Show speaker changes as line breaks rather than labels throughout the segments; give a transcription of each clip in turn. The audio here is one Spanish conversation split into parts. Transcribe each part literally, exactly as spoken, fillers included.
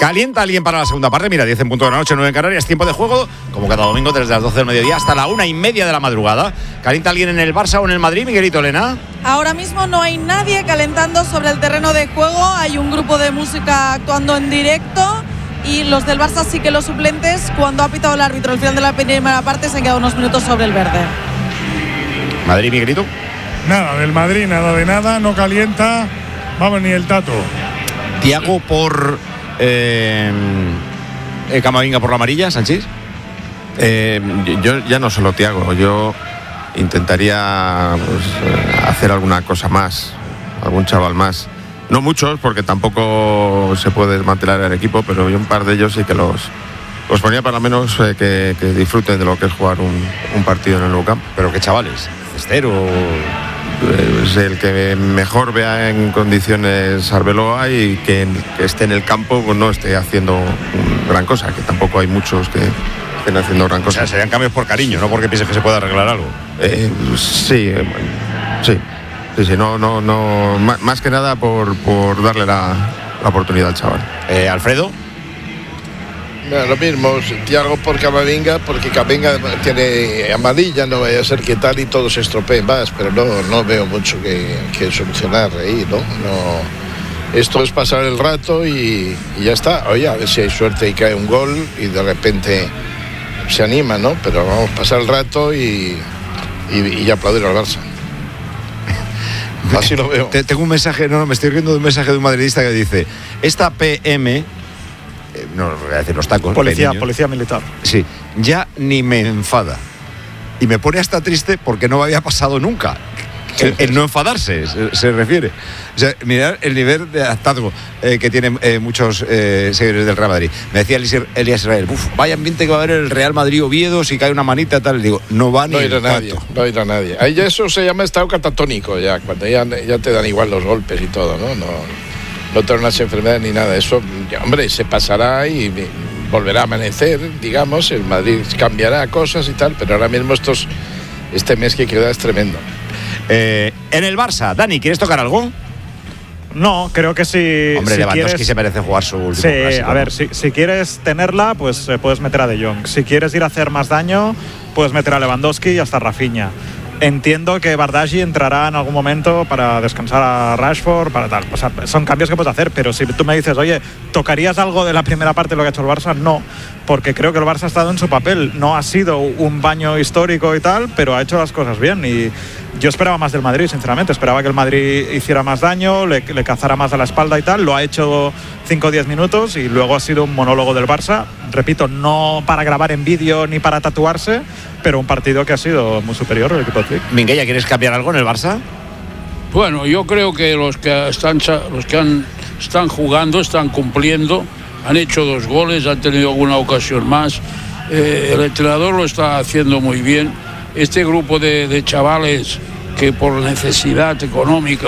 ¿Calienta alguien para la segunda parte? Mira, diez en punto de la noche, nueve en Canarias, tiempo de juego, como cada domingo desde las doce del mediodía hasta la una y media de la madrugada. ¿Calienta alguien en el Barça o en el Madrid, Miguelito, Elena?
Ahora mismo no hay nadie calentando sobre el terreno de juego, hay un grupo de música actuando en directo y los del Barça sí que los suplentes, cuando ha pitado el árbitro al final de la primera parte, se han quedado unos minutos sobre el verde.
¿Madrid, Miguelito?
Nada del Madrid, nada de nada, no calienta, vamos, ni el tato.
Tiago por eh, eh, Camavinga por la amarilla, Sánchez.
Eh, yo ya no solo Tiago, yo intentaría pues, hacer alguna cosa más, algún chaval más. No muchos, porque tampoco se puede desmantelar el equipo, pero yo un par de ellos sí que los, los ponía para menos eh, que, que disfruten de lo que es jugar un, un partido en el Nou Camp.
¿Pero qué chavales? ¿Estero?
Pues el que mejor vea en condiciones Arbeloa y que, que esté en el campo pues no esté haciendo gran cosa, que tampoco hay muchos que estén haciendo gran cosa.
O sea, serían cambios por cariño, no porque pienses que se pueda arreglar algo.
Eh, sí, sí, sí, sí, no, no, no, más que nada por, por darle la, la oportunidad al chaval.
Eh, Alfredo.
Bueno, lo mismo, Tiago por Camavinga, porque Camavinga tiene amarilla, no vaya a ser que tal y todo se estropee más, pero no, no veo mucho que, que solucionar ahí, ¿no? no Esto es pasar el rato y, y ya está. Oye, a ver si hay suerte y cae un gol y de repente se anima, ¿no? Pero vamos a pasar el rato y, y, y aplaudir al Barça. Así lo veo.
Te, tengo un mensaje, no, no, me estoy riendo de un mensaje de un madridista que dice: esta P M, eh, no voy a decir los tacos,
policía,
pequeños,
policía militar.
Sí, ya ni me enfada. Y me pone hasta triste porque no me había pasado nunca. El, el no enfadarse, se, se refiere. O sea, mirar el nivel de hartazgo eh, que tienen eh, muchos eh, seguidores del Real Madrid. Me decía Elías Israel, uf, vaya ambiente que va a haber el Real Madrid-Oviedo si cae una manita tal. Le digo, no va ni
no irá
el
nadie,
tato.
no irá nadie. Ahí ya eso se llama estado catatónico, ya, cuando ya, ya te dan igual los golpes y todo, ¿no? No, no te dan las enfermedades ni nada. Eso, ya, hombre, se pasará y volverá a amanecer, digamos, el Madrid cambiará cosas y tal, pero ahora mismo estos, este mes que queda es tremendo.
Eh, en el Barça, Dani, ¿quieres tocar algo?
No, creo que si.
Hombre,
si
Lewandowski
quieres,
se merece jugar su último
sí,
clásico.
A ver, si, si quieres tenerla, pues eh, puedes meter a De Jong. Si quieres ir a hacer más daño, puedes meter a Lewandowski y hasta Rafinha. Entiendo que Bardghji entrará en algún momento para descansar a Rashford, para tal. O sea, son cambios que puedes hacer, pero si tú me dices, oye, ¿tocarías algo de la primera parte de lo que ha hecho el Barça? No, porque creo que el Barça ha estado en su papel. No ha sido un baño histórico y tal, pero ha hecho las cosas bien. Y yo esperaba más del Madrid, sinceramente. Esperaba que el Madrid hiciera más daño, le, le cazara más a la espalda y tal. Lo ha hecho cinco o diez minutos y luego ha sido un monólogo del Barça. Repito, no para grabar en vídeo ni para tatuarse, pero un partido que ha sido muy superior al equipo de Flick.
Minguella, ¿quieres cambiar algo en el Barça?
Bueno, yo creo que los que están los que han, están jugando, están cumpliendo, han hecho dos goles, han tenido alguna ocasión más. Eh, el entrenador lo está haciendo muy bien. Este grupo de, de chavales que por necesidad económica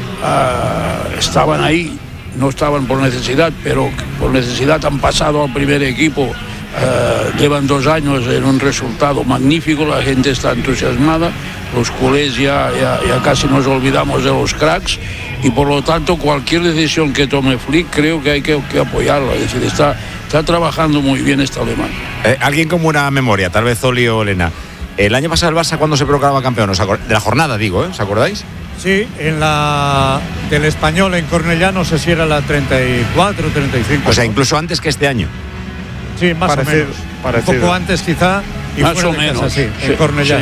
uh, estaban ahí, no estaban por necesidad, pero por necesidad han pasado al primer equipo. Uh, llevan dos años en un resultado magnífico, la gente está entusiasmada, los culés ya, ya, ya casi nos olvidamos de los cracks y por lo tanto cualquier decisión que tome Flick creo que hay que, que apoyarlo, es decir, está, está trabajando muy bien este alemán.
Eh, alguien con buena memoria, tal vez Oli o Elena. El año pasado el Barça, ¿cuándo se proclamaba campeón? ¿Os acord- de la jornada, digo, ¿eh? ¿Os acordáis?
Sí, en la del Español en Cornellá, no sé si era la treinta y cuatro, treinta y cinco.
O sea, incluso antes que este año.
Sí, más
parecido,
o menos.
parecido.
Un poco antes quizá. Y
Más
fuera
o
de
menos,
casa, sí,
sí,
en Cornellá.
sí.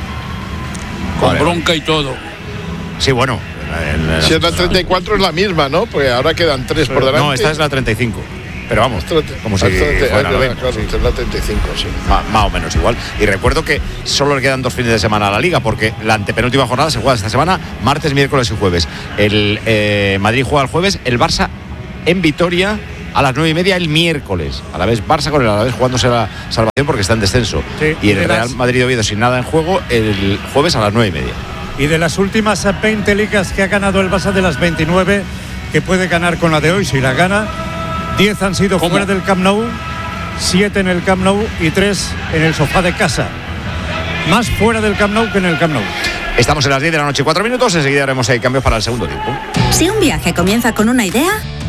Con
Vale,
bronca y todo.
Sí, bueno. En, en,
Si es la treinta y cuatro es la misma, ¿no? Porque ahora quedan tres por delante.
No, esta es la treinta y cinco. Pero vamos, como si
treinta,
fuera la
claro,
misma,
claro,
sí.
es la treinta y cinco, sí.
Má- más o menos igual. Y recuerdo que solo le quedan dos fines de semana a la Liga, porque la antepenúltima jornada se juega esta semana, martes, miércoles y jueves. El eh, Madrid juega el jueves, el Barça en Vitoria a las nueve y media el miércoles. A la vez Barça con el Alavés jugándose la salvación porque está en descenso.
Sí,
y el
de las-
Real Madrid-Oviedo sin nada en juego el jueves a las nueve y media.
Y de las últimas veinte ligas que ha ganado el Barça, de las veintinueve que puede ganar con la de hoy, si la gana, diez han sido
¿Cómo?
fuera del Camp Nou, siete en el Camp Nou y tres en el sofá de casa. Más fuera del Camp Nou que en el Camp Nou.
Estamos en las diez de la noche, cuatro minutos. Enseguida haremos ahí cambios para el segundo tiempo.
Si un viaje comienza con una idea,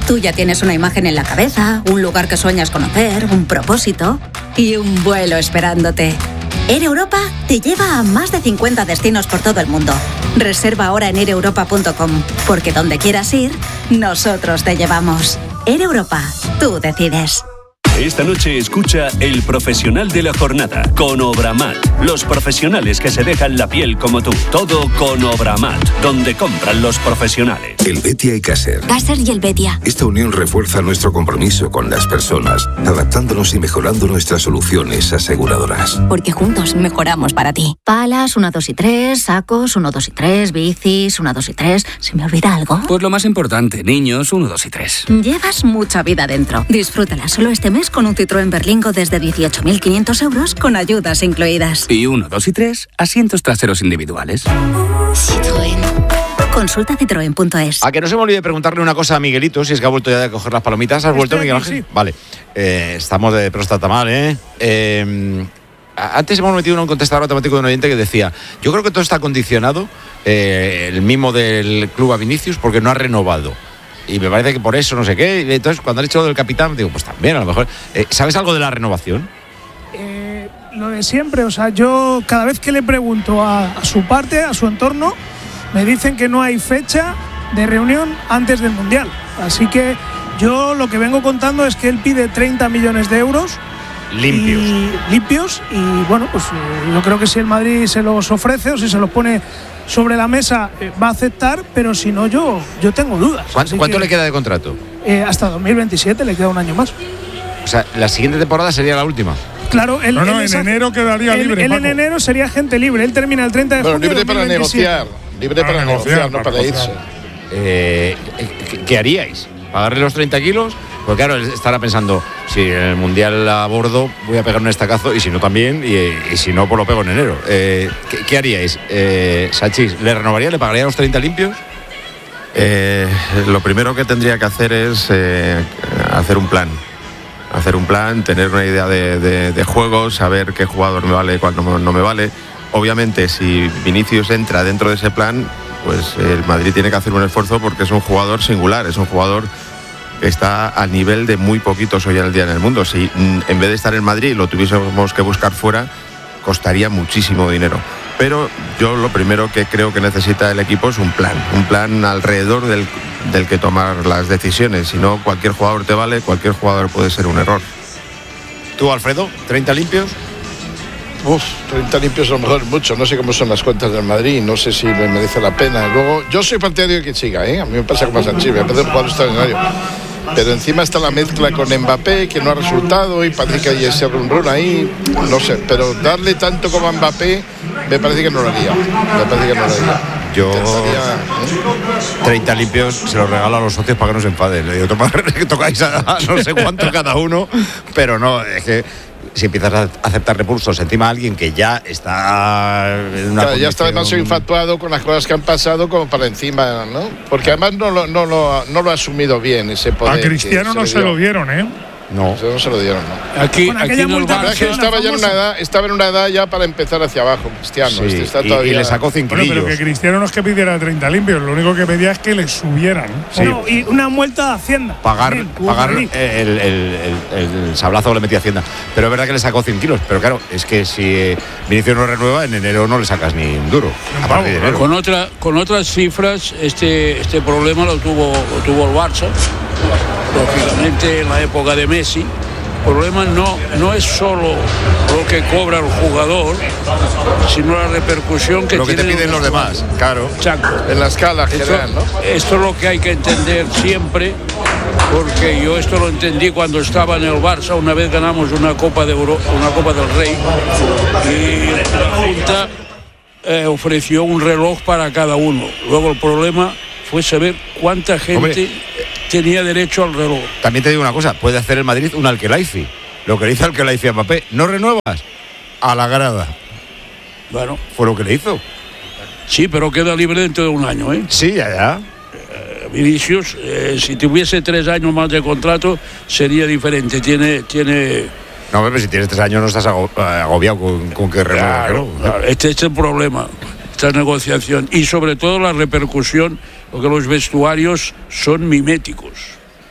Tú ya tienes una imagen en la cabeza, un lugar que sueñas conocer, un propósito y un vuelo esperándote. Air Europa te lleva a más de cincuenta destinos por todo el mundo. Reserva ahora en air europa punto com, porque donde quieras ir, nosotros te llevamos. Air Europa, tú decides.
Esta noche escucha El Profesional de la Jornada con Obramat. Los profesionales que se dejan la piel como tú. Todo con Obramat, donde compran los profesionales.
El Betia y Caser.
Caser y el Betia.
Esta unión refuerza nuestro compromiso con las personas, adaptándonos y mejorando nuestras soluciones aseguradoras.
Porque juntos mejoramos para ti.
Palas, una, dos y tres, sacos, uno, dos y tres, bicis, una, dos y tres. ¿Se me olvida algo?
Pues lo más importante, niños, uno, dos y tres.
Llevas mucha vida dentro. Disfrútala solo este mes con un Citroën Berlingo desde dieciocho mil quinientos euros con ayudas incluidas.
Y uno, dos y tres, asientos traseros individuales.
Citroën. Consulta citroen punto es.
A que no se me olvide preguntarle una cosa a Miguelito, si es que ha vuelto ya de coger las palomitas. ¿Has vuelto, Miguel Ángel? Sí. Vale. Eh, estamos de próstata mal, ¿eh? eh Antes hemos metido en un contestador automático de un oyente que decía: yo creo que todo está condicionado, eh, el mimo del club a Vinicius, porque no ha renovado. Y me parece que por eso no sé qué. Y entonces, cuando han dicho lo del capitán, digo, pues también, a lo mejor. Eh, ¿Sabes algo de la renovación?
Eh, lo de siempre, o sea, yo cada vez que le pregunto a, a su parte, a su entorno, me dicen que no hay fecha de reunión antes del Mundial. Así que yo lo que vengo contando es que él pide treinta millones de euros.
Limpios.
Y, limpios. Y bueno, pues yo creo que si el Madrid se los ofrece o si se los pone sobre la mesa, eh, va a aceptar, pero si no, yo, yo tengo dudas.
¿Cuánto, ¿cuánto que, le queda de contrato?
Eh, hasta dos mil veintisiete, le queda un año más.
O sea, la siguiente temporada sería la última.
Claro, él,
no, no,
él
en enero quedaría
él,
libre.
Él en enero sería gente libre. Él termina el treinta de
bueno,
junio.
Libre para negociar. Libre para, para negociar, negociar, no para, para irse.
Eh, ¿qué, ¿Qué haríais? ¿Pagarle los treinta kilos? Porque claro, él estará pensando, si en el Mundial abordo voy a pegar un estacazo, y si no también, y, y si no, pues lo pego en enero. Eh, ¿qué, ¿Qué haríais? Eh, Sachis, ¿le renovaría? ¿Le pagaría los treinta limpios?
Eh, lo primero que tendría que hacer es eh, hacer un plan. Hacer un plan, tener una idea de, de, de juego, saber qué jugador me vale y cuál no, no me vale. Obviamente, si Vinicius entra dentro de ese plan, pues el Madrid tiene que hacer un esfuerzo porque es un jugador singular, es un jugador que está al nivel de muy poquitos hoy en el día en el mundo. Si en vez de estar en Madrid lo tuviésemos que buscar fuera, costaría muchísimo dinero. Pero yo lo primero que creo que necesita el equipo es un plan, un plan alrededor del, del que tomar las decisiones. Si no, cualquier jugador te vale, cualquier jugador puede ser un error.
¿Tú, Alfredo, treinta limpios?
Uf, treinta limpios a lo mejor mucho, no sé cómo son las cuentas del Madrid, no sé si me merece la pena. Luego, yo soy partidario de que siga, ¿eh? A mí me pasa como a Sanchi, me parece un jugador extraordinario. Pero encima está la mezcla con Mbappé, que no ha resultado, y parece que hay ese run run ahí, no sé, pero darle tanto como a Mbappé, me parece que no lo haría, me parece que no lo haría.
Yo ¿eh? treinta limpios se los regalo a los socios para que no se enfaden. Le digo, tocáis a, a no sé cuánto cada uno, pero no, es que si empiezas a aceptar repulsos encima de alguien que ya está en una
claro, ya está demasiado infatuado con las cosas que han pasado como para encima, ¿no? Porque además no lo, no lo, no lo ha asumido bien ese poder.
A Cristiano no se lo dieron, ¿eh?
No.
Eso no se lo dieron, ¿no?
Aquí, aquí en el
Barça, que estaba ya en una edad, estaba en una edad ya para empezar hacia abajo, Cristiano.
Sí,
este está
y,
todavía...
y le sacó cinco
bueno, pero que Cristiano no es que pidiera treinta limpios, lo único que pedía es que le subieran.
Sí. Bueno, y una multa de Hacienda.
Pagar, Bien, pagar el, el, el, el, el sablazo que le metía Hacienda. Pero es verdad que le sacó cien kilos. Pero claro, es que si eh, Vinicius no renueva, en enero no le sacas ni un duro. A partir de enero.
Con, otra, con otras cifras, este, este problema lo tuvo, lo tuvo el Barça, lógicamente en la época de Messi. El problema no, no es solo lo que cobra el jugador, sino la repercusión que
lo que
tienen
te piden los demás, claro.
Exacto.
En la escala general,
esto,
¿no?
Esto es lo que hay que entender siempre, porque yo esto lo entendí cuando estaba en el Barça. Una vez ganamos una Copa de Euro, una Copa del Rey, y la Junta eh, ofreció un reloj para cada uno. Luego el problema fue saber cuánta gente... Hombre, tenía derecho al reloj.
También te digo una cosa, puede hacer el Madrid un Al-Khelaifi. Lo que le hizo Al-Khelaifi a Mbappé, ¿no renuevas? A la grada.
Bueno.
Fue lo que le hizo.
Sí, pero queda libre dentro de un año, ¿eh?
Sí, ya, ya.
Eh, Vinicius, eh, si tuviese tres años más de contrato, sería diferente. Tiene... tiene...
No, pero si tienes tres años no estás agobiado con, con que renueve.
Claro, claro. Este es el problema, esta negociación. Y sobre todo la repercusión, porque los vestuarios son miméticos.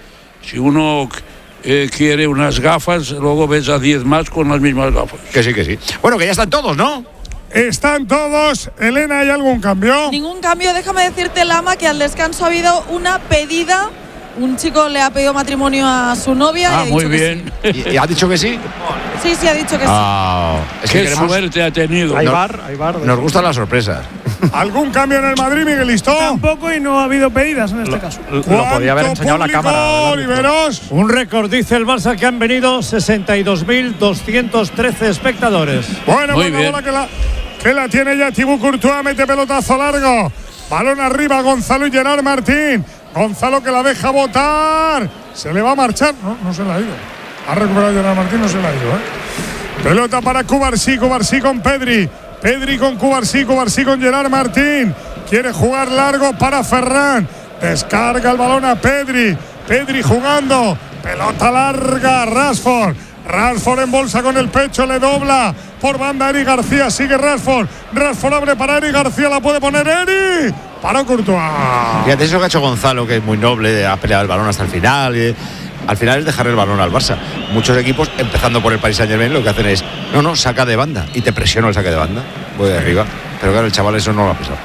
Si uno eh, quiere unas gafas, luego ves a diez más con las mismas gafas.
Que sí, que sí. Bueno, que ya están todos, ¿no?
Están todos. Elena, ¿hay algún cambio?
Ningún cambio. Déjame decirte, Lama, que al descanso ha habido una pedida. Un chico le ha pedido matrimonio a su novia.
Ah,
y ha
muy
dicho que
bien.
sí.
¿Y, y ha dicho que sí?
Sí, sí, ha dicho que
Ah, es
Qué
que queremos-
suerte ha tenido.
Hay
No.
bar, hay bar.
Nos gustan las sorpresas.
¿Algún cambio en el Madrid, Miguelito?
Tampoco, y no ha habido pedidas en este caso.
Lo podía haber
¿Cuánto
enseñado la
público,
cámara. del árbitro.
Oliveros?
Un récord, dice el Barça, que han venido sesenta y dos mil doscientos trece espectadores.
Bueno,
Muy
buena
bien.
bola que la, que la tiene ya Thibaut Courtois, mete pelotazo largo. Balón arriba, Gonzalo y Gerard Martín. Gonzalo que la deja botar. Se le va a marchar. No, no se la ha ido. Ha recuperado Gerard Martín, no se la ha ido, ¿eh? Pelota para Cubarsí, Cubarsí con Pedri. Pedri con Cubarsí, Cubarsí con Gerard Martín. Quiere jugar largo para Ferran. Descarga el balón a Pedri. Pedri jugando. Pelota larga, Rashford. Rashford en bolsa con el pecho, le dobla por banda Eric García, sigue Rashford. Rashford abre para Eric García, la puede poner Eric. Para Courtois.
Fíjate eso que ha hecho Gonzalo, que es muy noble, ha peleado el balón hasta el final. Y al final es dejar el balón al Barça. Muchos equipos, empezando por el Paris Saint-Germain, lo que hacen es, no, no, saca de banda. Y te presiono el saque de banda. Voy de arriba. Pero claro, el chaval eso no lo ha pesado.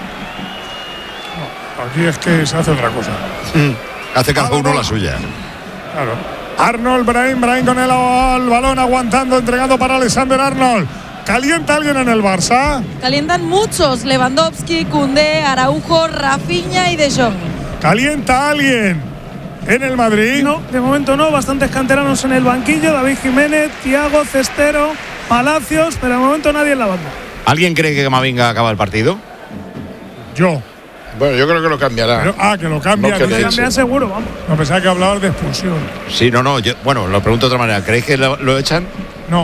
Aquí es que se hace otra cosa.
Hace cada uno la suya.
Claro. Arnold, Brahim, Brahim con el, el balón aguantando, entregando para Alexander Arnold. ¿Calienta alguien en el Barça?
Calientan muchos. Lewandowski, Koundé, Araujo, Rafinha y De Jong.
¿Calienta alguien en el Madrid?
No, de momento no. Bastantes canteranos en el banquillo. David Jiménez, Thiago, Cestero, Palacios, pero de momento nadie en la banda.
¿Alguien cree que Camavinga acaba el partido?
Yo.
Bueno, yo creo que lo cambiará.
Pero, ah, que lo cambia.
No, que
¿no?
le
Se
eche.
cambian seguro, vamos.
No, pensaba que hablabas de expulsión.
Sí, no, no. Yo, bueno, lo pregunto de otra manera. ¿Creéis que lo, lo echan?
No.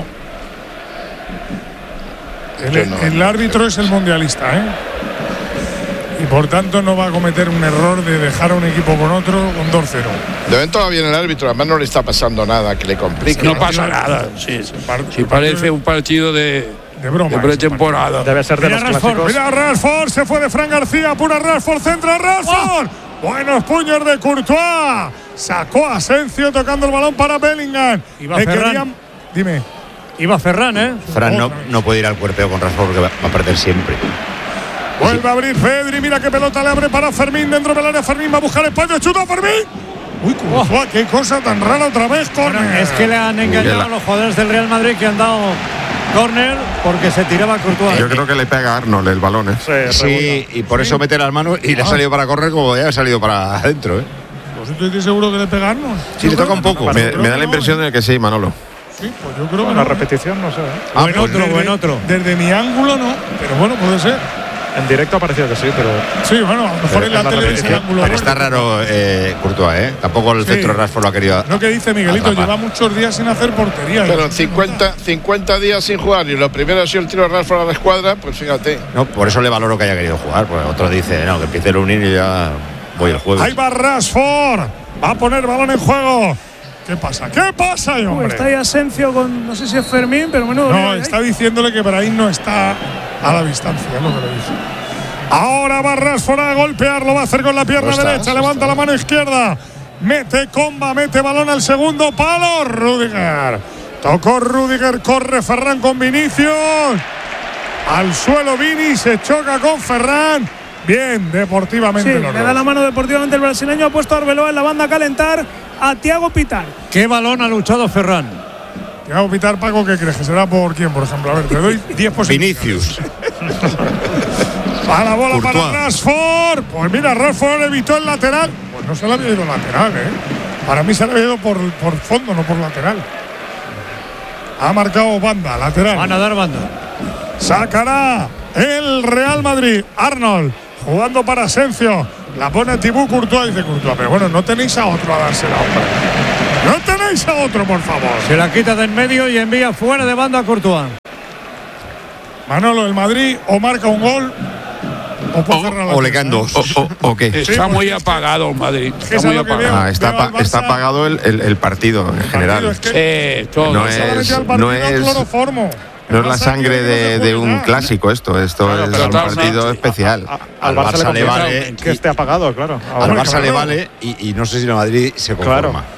El,
Yo no,
el
no
árbitro
creo.
es el mundialista, ¿eh? Y por tanto no va a cometer un error de dejar a un equipo con otro con dos cero.
De momento va bien el árbitro, además no le está pasando nada que le complique.
No pasa nada. Sí, sí. Si parece un partido de,
de broma.
de pretemporada.
Debe ser de
Mira
los
Rashford,
clásicos.
mira Rashford, se fue de Fran García, pura Rashford, centra Rashford. Buenos puños de Courtois. Sacó a Asensio tocando el balón para Bellingham.
Iba
Le
Ferran.
querían- Dime.
Iba Ferran, ¿eh?
Fran no, no puede ir al cuerpeo con Rashford porque va, va a perder siempre.
Vuelve a abrir Pedri, mira qué pelota le abre para Fermín dentro del área. Fermín va a buscar espacio, chuta Fermín. Uy, Courtois, qué cosa tan rara otra vez,
Bueno,
córner.
es que le han engañado a los jugadores del Real Madrid que han dado córner porque se tiraba Courtois.
Yo creo que le pega a Arnold el balón, ¿eh?
Sí, y por eso mete las manos y le ha salido para correr como ya ha salido para adentro, ¿eh?
Pues estoy seguro que le pegarnos.
Sí, le toca un poco.
Me, me da la impresión de que sí, Manolo.
Sí, pues yo creo que
La
no.
repetición, no sé. ¿eh?
Ah,
buen
pues
otro,
Desde-
buen otro.
Desde mi ángulo no, pero bueno, puede ser.
En directo ha parecido que sí, pero
Sí, bueno, a lo mejor
Pero
en la
es la
tele es el
repetición.
ángulo.
Pero
erróneo.
está raro eh, Courtois, ¿eh? Tampoco el
Sí.
centro de Rashford lo ha querido.
Lo que dice Miguelito,
atrapar.
lleva muchos días sin hacer portería.
Pero
Y-
cincuenta, cincuenta días sin jugar y lo primero ha sido el tiro de Rashford a la escuadra, pues fíjate.
No, por eso le valoro que haya querido jugar. Porque otro dice, no, que empiece el unir y ya voy el jueves.
Ahí va Rashford. Va a poner balón en juego. ¿Qué pasa? ¿Qué pasa,
Uy,
hombre?
está ahí Asensio con, no sé si es Fermín, pero menudo.
No,
lío hay.
está diciéndole que Brahim no está a la distancia, es lo que le dice. Ahora va Rashford a golpear, lo va a hacer con la pierna
No está,
derecha,
no
levanta
está.
la mano izquierda, mete comba, mete balón al segundo palo, Rüdiger. Tocó Rüdiger, corre Ferran con Vinicius. Al suelo Vini, se choca con Ferran. Bien, deportivamente
Sí,
los
le
dos.
da la mano deportivamente el brasileño, ha puesto a Arbeloa en la banda a calentar a Thiago Pitar.
¿Qué balón ha luchado Ferran?
Thiago Pitar, Paco, ¿qué crees? ¿Que será por quién, por ejemplo? A ver, te doy diez posibilidades.
Vinicius.
A la bola
Courtois.
para Rashford. Pues mira, Rashford evitó el lateral. Pues no se le había ido lateral, ¿eh? Para mí se le había ido por, por fondo, no por lateral. Ha marcado banda, lateral.
Van a dar banda.
Sacará el Real Madrid. Arnold jugando para Asensio. La pone Thibaut Courtois, dice Courtois. Pero bueno, no tenéis a otro a dársela, hombre. No tenéis a otro, por favor.
Se la quita de en medio y envía fuera de banda a Courtois.
Manolo, el Madrid o marca un gol o puede cerrar la
O le
puerta,
caen
¿eh?
dos.
O, o- o qué.
Está
pues,
muy apagado el Madrid.
que
Está
es
muy
lo que veo.
apagado.
Ah, está,
Veo al
pa- está
Barça.
apagado el, el- el partido en general.
Partido, es que
Sí, todo.
No
se ha
es-
metido al partido
no es-
cloroformo.
No es la
Pasa
sangre
que no se
de,
juega
de un
nada.
clásico esto. Esto
Claro,
es
pero
un
Barça-
partido especial.
a-
Al
al Barça,
Barça le
le
vale
conviene que esté apagado, claro.
Al
Ahora,
Barça le
claro.
vale y, y no sé si el Madrid se conforma.
Claro.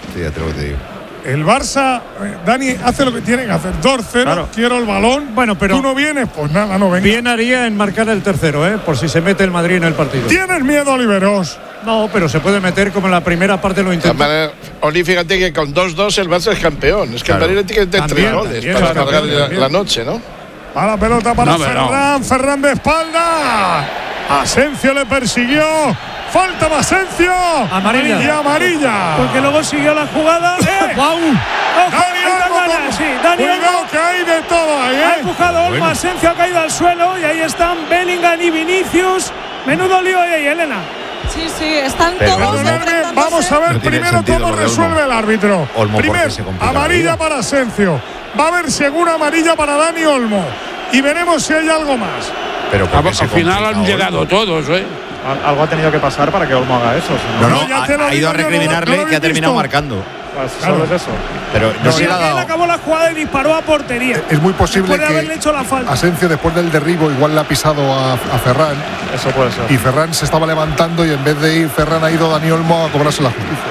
Fíjate lo que te digo.
El Barça, eh, Dani, hace lo que tiene que hacer. dos cero, claro. Quiero el balón.
Bueno, pero
¿tú no vienes? Pues nada, no venga.
Bien haría en marcar el tercero, ¿eh? Por si se mete el Madrid en el partido.
¿Tienes miedo, Oliveros?
No, pero se puede meter como en la primera parte lo intentó.
Oli, fíjate que con dos dos el Barça es campeón. Es que claro. el Madrid tiene que meter tres goles también, para claro, cargar la, la noche, ¿no?
A la pelota para
no,
Ferran. No. Ferran de espalda. Asencio le persiguió. Falta Asencio.
Amarilla.
Y amarilla.
Porque luego siguió la jugada. ¡Eh!
¡Guau!
Dani Olmo, sí, Dani
Cuidado que hay de todo ahí, ¿eh?
Ha empujado Olmo, bueno. Asencio ha caído al suelo y ahí están Bellingham y Vinicius. Menudo lío ahí, Elena.
Sí, sí, están
Pero
todos enfrentándose.
Vamos a ver no primero cómo resuelve el árbitro.
Olmo
Primero, amarilla para Asencio. Va a haber segura amarilla para Dani Olmo. Y veremos si hay algo más.
Pero al final han llegado todos, ¿eh?
Algo ha tenido que pasar para que Olmo haga eso.
Si no, no, no, ha, ha ido a recriminarle no, no que ha terminado visto. marcando.
Pues claro. Solo es eso.
Pero no se
le ha dado. Él acabó la jugada y disparó a portería.
Es muy posible
de
que
hecho la falta.
Asencio después del derribo igual le ha pisado a, a Ferran.
Eso puede ser.
Y Ferran se estaba levantando y en vez de ir Ferran ha ido Dani Olmo a cobrarse la justicia.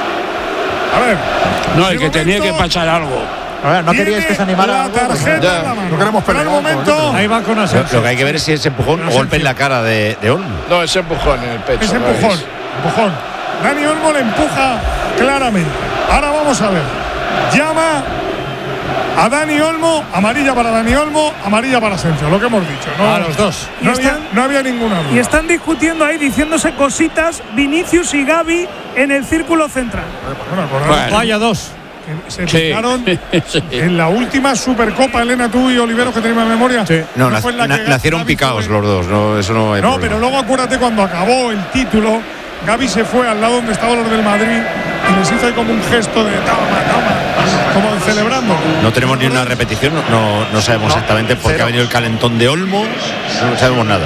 A ver.
No, el que tenía que pasar algo.
A ver, no queríais que se animara.
La tarjeta en la mano.
No queremos pelear.
Momento.
Ahí va con Asencio.
Lo que hay que ver es si ese empujón o golpe en la cara de, de Olmo.
No, ese empujón en el pecho.
Ese empujón. Empujón. Dani Olmo le empuja claramente. Ahora vamos a ver. Llama a Dani Olmo. Amarilla para Dani Olmo. Amarilla para Asencio. Lo que hemos dicho. ¿No?
A los dos.
No, había, no había ninguna duda.
Y están discutiendo ahí, diciéndose cositas. Vinicius y Gavi en el círculo central.
Bueno, bueno.
Vaya dos.
Se picaron sí. en la última Supercopa, Elena, tú y Oliveros, que tenemos memoria.
Sí. No,
no
na, na, nacieron picados los dos, no, eso no hay
No,
problema.
pero luego acuérdate cuando acabó el título, Gavi se fue al lado donde estaban los del Madrid y les hizo ahí como un gesto de toma, toma, como de celebrando.
No tenemos ni una repetición, no, no, no sabemos no, exactamente por qué ha venido el calentón de Olmo, no sabemos nada.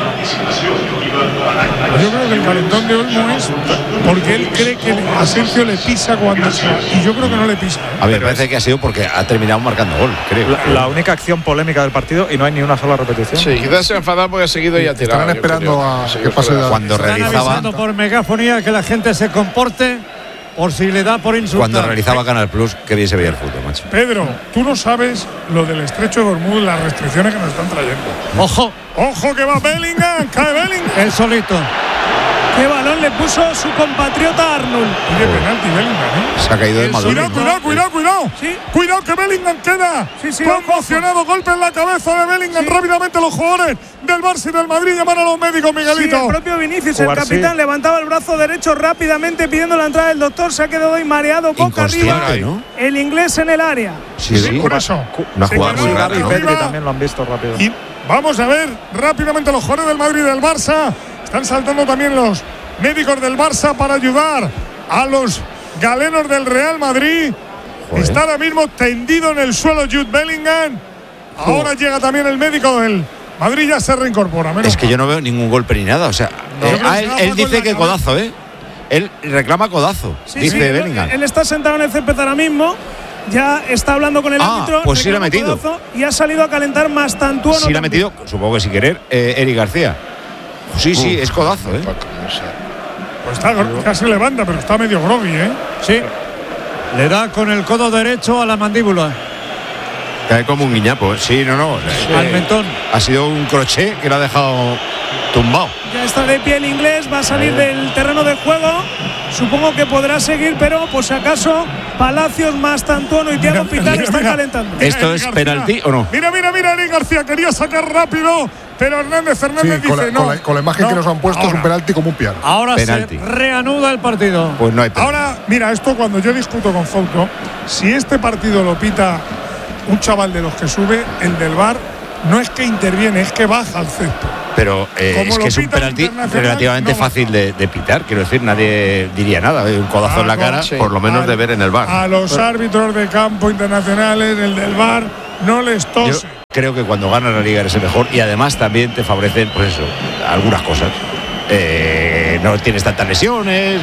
Yo creo que el calentón de Olmo es porque él cree que Asencio le pisa cuando y yo creo que no le pisa. ¿eh?
A ver, parece que ha sido porque ha terminado marcando gol, creo.
La, la única acción polémica del partido y no hay ni una sola repetición.
Sí, quizás se ha enfadado porque ha seguido y ha tirado.
Están esperando a
sí,
que pase
cuando
Están
realizaba
avisando por megafonía que la gente se comporte por si le da por insultar.
Cuando realizaba Canal Plus, que bien se veía el fútbol, macho.
Pedro, tú no sabes lo del estrecho de Bermúdez, las restricciones que nos están trayendo.
Ojo,
ojo que va Bellingham, cae Bellingham.
El solito.
¿Qué balón le puso su compatriota Arnold?
Oye, penalti Bellingham, ¿eh?
Se ha caído de maduro.
Cuidado, cuidado, cuidado, cuidado.
¿Sí?
Cuidado que Bellingham queda
sí, sí,
conmocionado. Golpe en la cabeza de Bellingham. Sí. Rápidamente los jugadores del Barça y del Madrid llaman a los médicos, Miguelito.
Sí, el propio Vinicius,
Jugar,
el capitán,
sí.
levantaba el brazo derecho rápidamente pidiendo la entrada del doctor. Se ha quedado ahí mareado, boca arriba.
¿No?
El inglés en el área.
Sí, sí.
Por eso.
Una jugada muy rara.
Y Pedri también lo han visto rápido.
Y vamos a ver rápidamente los jugadores del Madrid y del Barça. Están saltando también los médicos del Barça para ayudar a los galenos del Real Madrid. Joder. Está ahora mismo tendido en el suelo Jude Bellingham. Ahora oh. llega también el médico del Madrid, ya se reincorpora. Menos
es que yo no veo ningún golpe ni nada. O sea, no, eh, ah, él, él dice que codazo, ¿eh? Él reclama codazo,
sí,
dice
sí,
Bellingham.
Él, él está sentado en el césped ahora mismo. Ya está hablando con el
ah,
árbitro.
Pues sí la ha metido.
Y ha salido a calentar Mastantuono.
Sí la ha metido, supongo que sin querer, eh, Eric García. Sí, sí, Uf. es codazo, ¿eh?
Pues está, casi levanta, pero está medio groggy, ¿eh?
Sí. Le da con el codo derecho a la mandíbula.
Cae como un guiñapo, ¿eh? Sí, no, no.
Sí. Al mentón.
Ha sido un crochet que lo ha dejado tumbado.
Ya está de pie el inglés, va a salir eh. del terreno de juego. Supongo que podrá seguir, pero por si acaso Palacios, Mastantuono y Thiago Pitán están calentando.
¿Esto mira, es penalti o no?
Mira, mira, mira, Eric García quería sacar rápido, pero Hernández Hernández
sí, con
dice
la,
no.
Con la, con la imagen
no,
que nos han puesto ahora. Es un penalti como un piano.
Ahora
penalti.
Se reanuda el partido.
Pues no hay penalti.
Ahora, mira, esto cuando yo discuto con Foucault, si este partido lo pita un chaval de los que sube, el del V A R no es que interviene, es que baja al césped.
Pero eh, es que es un penalti relativamente no fácil de, de pitar, quiero decir, nadie diría nada, un codazo ah, en la cara, sí. por lo menos al, de ver en el V A R.
A los Pero, árbitros de campo internacionales, el del V A R, no les tose.
Yo creo que cuando gana la liga eres el mejor y además también te favorecen, pues eso, algunas cosas. Eh, no tienes tantas lesiones, el,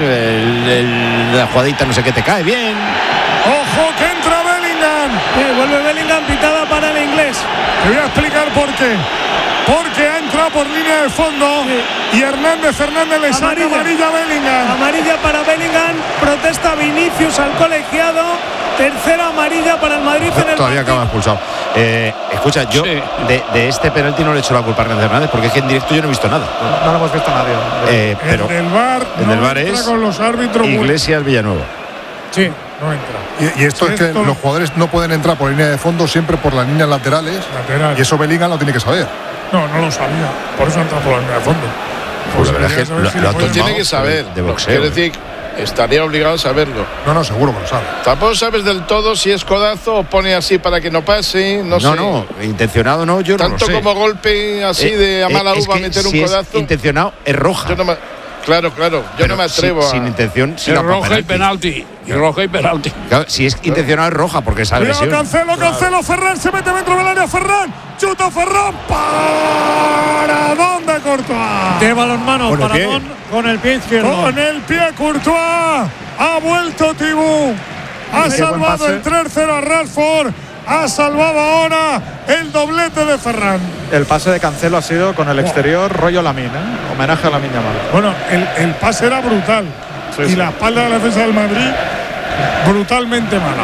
el, la jugadita no sé qué te cae bien.
¡Ojo que entra Bellingham!
Sí, vuelve Bellingham, pitada para el inglés.
Te voy a explicar por qué. Porque ha entrado por línea de fondo y Hernández Fernández le saca amarilla a Bellingham.
Amarilla para Bellingham, protesta Vinicius al colegiado, tercera amarilla para el Madrid en el
Todavía acaba expulsado. Eh, escucha, yo
Sí.
de, de este penalti no le he hecho la culpa a Hernández Hernández porque es que en directo yo no he visto nada.
No lo hemos visto nadie.
Eh, pero
el del V A R
el
no
del V A R
entra
es
con los árbitros.
Iglesias Villanueva.
Sí, no entra.
Y, y esto
Sí,
es que
esto-
los jugadores no pueden entrar por línea de fondo siempre por las líneas laterales.
Lateral.
Y eso Bellingham lo tiene que saber.
No, no lo sabía. Por eso entra por la línea de fondo.
Pues la verdad
quería
es que
saber
lo,
si
lo
le
ha
puede-
Lo tiene
tomado
que saber.
de boxeo.
Quiero decir, estaría obligado a saberlo.
No, no, seguro que lo sabe.
Tampoco sabes del todo si es codazo o pone así para que no pase. No,
No,
sé.
no, intencionado no, yo no
Tanto
lo sé.
como golpe así
Eh,
de a mala
eh, es
uva
que
meter un
si es
codazo.
intencionado es roja.
Yo no me, claro, claro. Yo
Pero
no me
sin-
atrevo
sin,
a.
intención, sí
Es
la
roja y penalti. Y roja y penalti.
Claro, si es intencionado es roja porque es
Cuidado,
agresión.
Cancelo, Cancelo, Ferran se mete dentro del área, Ferran, chuta Ferran, para dónde Courtois.
De balonmano,
¿Con el pie?
paradón con el pie izquierdo.
Con el pie Courtois, ha vuelto Tibú, ha
Qué buen
salvado
pase.
el tres cero a Rashford, ha salvado ahora el doblete de Ferran.
El pase de Cancelo ha sido con el exterior rollo Lamine, ¿eh? Homenaje a Lamine Yamal.
Bueno, el, el pase era brutal
Sí,
y
sí.
la espalda de la defensa del Madrid brutalmente mala.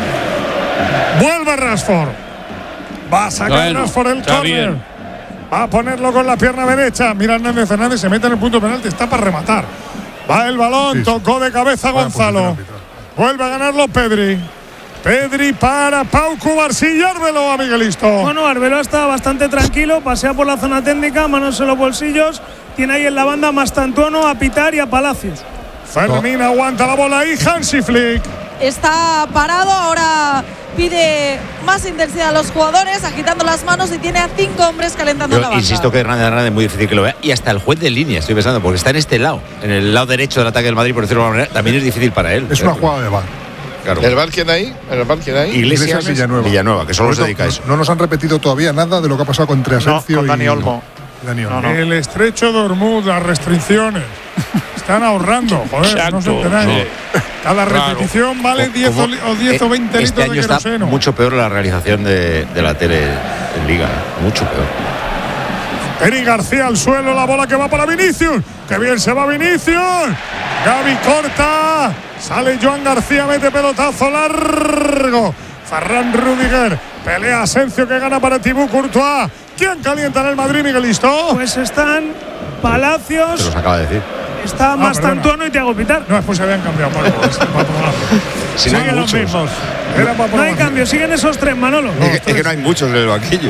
Vuelve Rashford, va a sacar
Bueno,
Rashford el
está
córner.
bien.
Va a ponerlo con la pierna derecha. Mira Hernández Fernández, se mete en el punto penalti, está para rematar. Va el balón,
Sí, sí.
tocó de cabeza
Buena
Gonzalo.
posición arbitral.
Vuelve a ganarlo Pedri. Pedri para Pau Cubarsí y Árbelo a Miguelisto.
Bueno, Arbeloa está bastante tranquilo, pasea por la zona técnica, manos en los bolsillos, tiene ahí en la banda a Mastantuono, a Pitar y a Palacios.
Fermín aguanta la bola ahí, Hansi Flick.
Está parado, ahora pide más intensidad a los jugadores, agitando las manos y tiene a cinco hombres calentando la
Yo
banda.
insisto que Hernández Hernández es muy difícil que lo vea. Y hasta el juez de línea, estoy pensando, porque está en este lado, en el lado derecho del ataque del Madrid, por decirlo de alguna manera, también es difícil para él.
Es una jugada de V A R.
Claro.
¿El bar quién hay? ¿El bar quién hay?
Iglesias,
Iglesias Villanueva.
Villanueva, que solo
Por
se
eso,
dedica a eso.
No, no nos han repetido todavía nada de lo que ha pasado entre
No,
Asensio
con
y
Dani Olmo.
y Dani Olmo.
No, no.
El estrecho de Hormuz, las restricciones. Están ahorrando, joder, no se
Exacto,
enteráis.
sí.
Cada
Claro.
repetición vale diez o, li- o diez o veinte
Este
litros
año
de
está
queroseno.
mucho peor la realización de, de la tele en Liga, ¿eh? Mucho peor.
Eric García al suelo, la bola que va para Vinicius. ¡Qué bien se va Vinicius! Gavi corta. Sale Joan García, mete pelotazo largo. Ferran Rudiger. Pelea Asensio que gana para Thibaut Courtois. ¿Quién calienta en el Madrid, Miguelisto?
Pues están
Te
Palacios,
los acaba de decir.
está
Ah,
Mastantuono y Thiago Pitar.
No, después se habían cambiado, Paco. Es para probarlo.
Si no hay
Siguen los
muchos.
mismos. Era para
No hay
probarlo.
cambio, siguen esos tres, Manolo.
Es que, es que no hay muchos en el banquillo.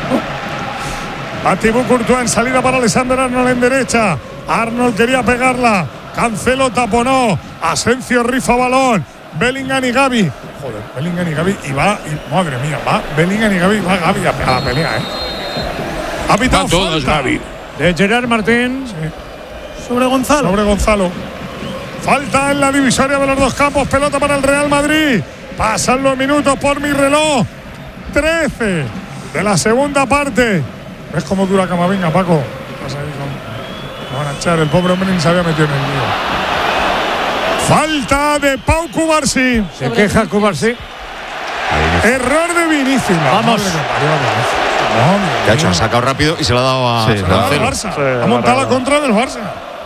A Thibaut Courtois en salida para Alexander Arnold en derecha. Arnold quería pegarla. Cancelo taponó. Asensio rifa balón. Bellingham y Gavi. Joder, Bellingham y Gavi. Y va, y, madre mía, va Bellingham y Gavi. Va Gavi a, a la pelea, ¿eh? Ha pitado
Va todas,
falta.
Gavi.
De Gerard Martín.
Sobre Gonzalo.
Sobre Gonzalo. Falta en la divisoria de los dos campos. Pelota para el Real Madrid. Pasan los minutos por mi reloj. trece de la segunda parte. ¿Ves cómo dura Camavinga, Paco? Vas ahí con- Lo van a echar. El pobre hombre ni se había metido en el lío. Falta de Pau Cubarsí.
Se queja Cubarsí.
Error de Vinicius. La
Vamos.
madre que parió a Vinicius. Madre
¿Qué ha hecho?
mía.
Ha sacado rápido y se lo ha dado a
Sí,
Se la ha dado el
Cancelo.
Barça.
Sí,
ha montado la
agarrado.
contra del Barça.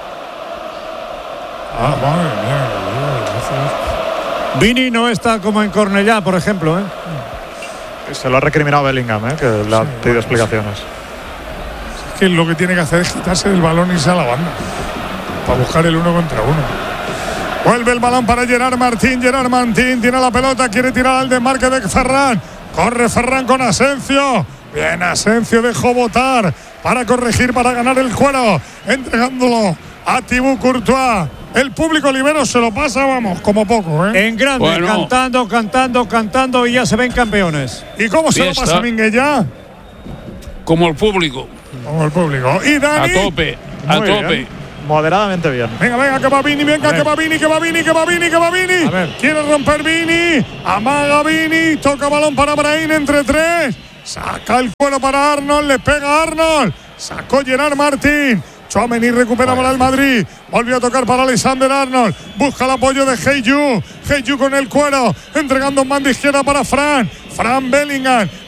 Ah, madre mía. Vinicius.
Vini no está como en Cornellá, por ejemplo, ¿eh?
Se lo ha recriminado Bellingham, ¿eh? Que le ha pedido explicaciones.
Es que lo que tiene que hacer es quitarse del balón y irse a la banda. Para buscar el uno contra uno. Vuelve el balón para Gerard Martín. Gerard Martín tiene la pelota, quiere tirar al desmarque de Ferran. Corre Ferran con Asensio. Bien, Asensio dejó votar para corregir, para ganar el cuero. Entregándolo a Thibaut Courtois. El público libero se lo pasa, vamos, como poco, ¿eh?
En grande,
Bueno.
cantando, cantando, cantando y ya se ven campeones.
¿Y cómo se lo
Fiesta.
pasa Minguella?
Como el público.
Como el público. Y
A
Dani.
tope. A
Muy
tope.
bien. Moderadamente bien.
Venga, venga, que va Vini, venga, que va Vini, que va Vini, que va Vini, que va Vini.
A ver.
Quiere romper Vini. Amaga Vini. Toca balón para Brahim entre tres. Saca el cuero para Arnold. Le pega Arnold. Sacó Gerard Martín. Tchouaméni recupera para el Madrid. Volvió a tocar para Alexander Arnold. Busca el apoyo de Heyu. Heyu con el cuero. Entregando en banda izquierda para Fran. Fran Bellingham.